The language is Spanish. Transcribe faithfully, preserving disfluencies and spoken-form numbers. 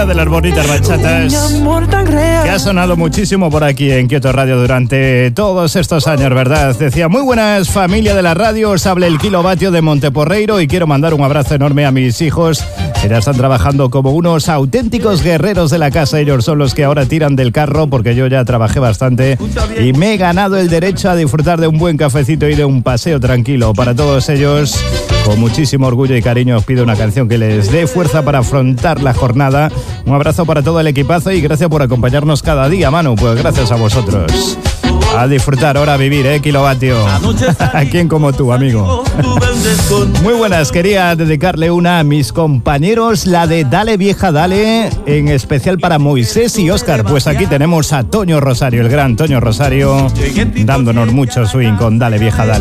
Una de las bonitas bachatas que ha sonado muchísimo por aquí en Kyoto Radio durante todos estos años, ¿verdad? Decía, muy buenas familia de la radio, os habla el Kilovatio de Monteporreiro y quiero mandar un abrazo enorme a mis hijos que ya están trabajando como unos auténticos guerreros de la casa. Ellos son los que ahora tiran del carro porque yo ya trabajé bastante y me he ganado el derecho a disfrutar de un buen cafecito y de un paseo tranquilo. Para todos ellos, con muchísimo orgullo y cariño, os pido una canción que les dé fuerza para afrontar la jornada. Un abrazo para todo el equipazo y gracias por acompañarnos cada día, Manu. Pues gracias a vosotros. A disfrutar, ahora a vivir, ¿eh, Kilovatio? ¿A quién como tú, amigo? Muy buenas, quería dedicarle una a mis compañeros, la de Dale Vieja Dale, en especial para Moisés y Óscar. Pues aquí tenemos a Toño Rosario, el gran Toño Rosario, dándonos mucho swing con Dale Vieja Dale.